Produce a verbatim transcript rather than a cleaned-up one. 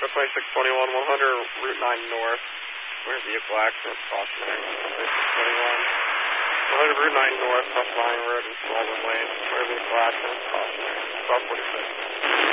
twenty-six twenty-one, one hundred Route nine North. Where's vehicle accident? Cautionary. twenty-six twenty-one, one hundred Route nine North, cross Line Road and Sullivan Lane. Where vehicle accident? Cautionary. twelve forty-six.